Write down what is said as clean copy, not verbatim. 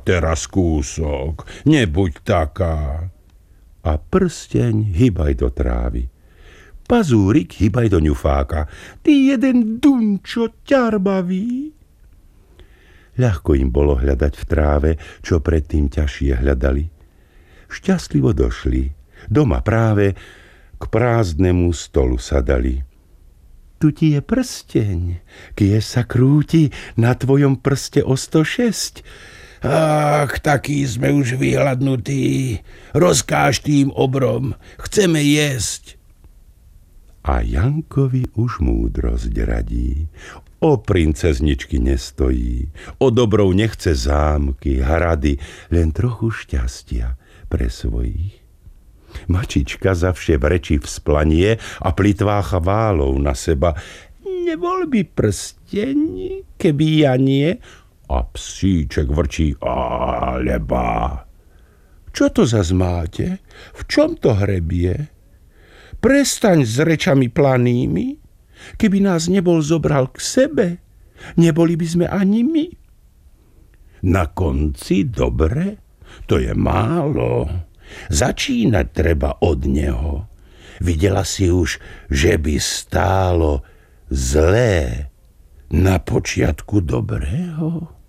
teraz kúsok, nebuď taká. A prsteň hýbaj do trávy. Pazúrik hýbaj do ňufáka. Ty jeden dunčo ťarbavý. Ľahko im bolo hľadať v tráve, čo predtým ťažšie hľadali. Šťastlivo došli. Doma práve k prázdnemu stolu sadali. Tu ti je prsteň, kie sa krúti na tvojom prste o 106. Ach, taký sme už vyhladnutí. Rozkáž tým obrom, chceme jesť. A Jankovi už múdrosť radí. O princezničky nestojí, o dobrou nechce zámky, hrady, len trochu šťastia pre svojich. Mačička zavše v reči vzplanie a plitvá chválou na seba. Nebol by prsteň, keby ja nie? A psíček vrčí, alebo. Čo to zas máte? V čom to hrebie? Prestaň s rečami planými. Keby nás nebol zobral k sebe, neboli by sme ani my. Na konci dobre? To je málo. Začínať treba od neho. Videla si už, že by stálo zlé na počiatku dobrého?